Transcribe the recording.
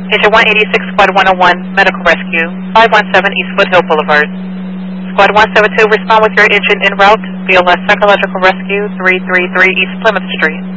Engine 186, Squad 101, Medical Rescue, 517 East Foothill Boulevard. Squad 172, respond with your engine en route, BLS Psychological Rescue, 333 East Plymouth Street.